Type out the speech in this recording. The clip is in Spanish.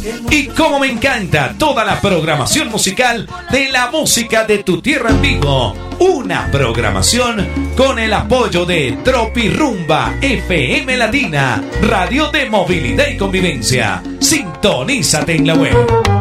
Y como me encanta toda la programación musical de la música de tu tierra en vivo. Una programación con el apoyo de Tropirumba FM Latina, radio de movilidad y convivencia. Sintonízate en la web.